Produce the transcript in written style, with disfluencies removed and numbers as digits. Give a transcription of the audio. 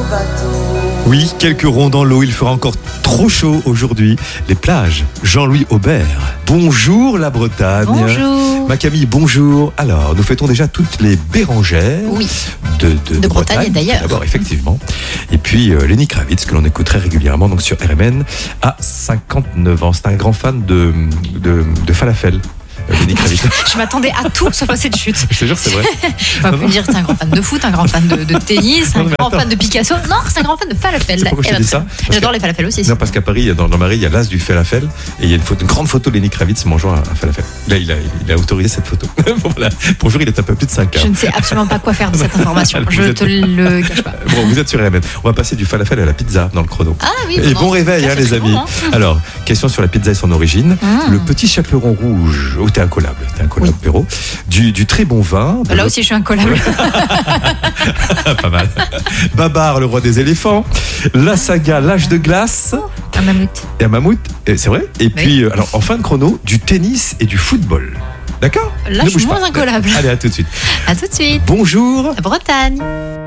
Oui, quelques ronds dans l'eau, il fera encore trop chaud aujourd'hui. Les plages, Jean-Louis Aubert. Bonjour la Bretagne. Bonjour. Ma Camille, bonjour. Alors, nous fêtons déjà toutes les Bérengères Oui. de Bretagne et d'ailleurs. D'abord, effectivement. Et puis Lenny Kravitz, que l'on écoute très régulièrement donc sur RMN, à 59 ans. C'est un grand fan de falafel. Lenny Kravitz. Je m'attendais à tout sauf à cette chute. Je te jure, c'est vrai. On peut dire que c'est un grand fan de foot, un grand fan de tennis, un grand fan de Picasso. Non, c'est un grand fan de falafel. C'est pourquoi je te dis ça. J'adore les falafels aussi. Non, parce qu'à Paris, dans Marie, il y a l'as du falafel et il y a une grande photo de Lenny Kravitz mangeant un falafel. Là, il a autorisé cette photo. Voilà. Bonjour, il est un peu plus de 5 heures. Je ne sais absolument pas quoi faire de cette information. Je te le cache pas. Bon, vous êtes sur RMN. On va passer du falafel à la pizza dans le chrono. Ah oui. Et bon réveil, les amis. Bon, hein. Alors, question sur la pizza et son origine. Le petit chaperon rouge. Oh, t'es incollable. Oui. Péro. Du très bon vin. Là aussi, je suis incollable. Pas mal. Babar, le roi des éléphants. La saga L'âge de glace. Un mammouth. Et un mammouth, c'est vrai. Et puis, alors, en fin de chrono, du tennis et du football. D'accord ? Là, je suis moins incollable. Allez, à tout de suite. À tout de suite. Bonjour. La Bretagne.